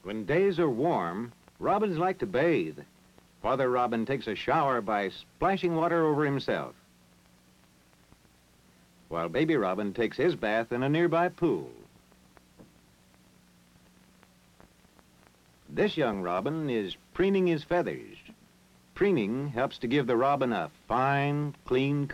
When days are warm, robins like to bathe. Father robin takes a shower by splashing water over himself, while baby robin takes his bath in a nearby pool. This young robin is preening his feathers. Preening helps to give the robin a fine, clean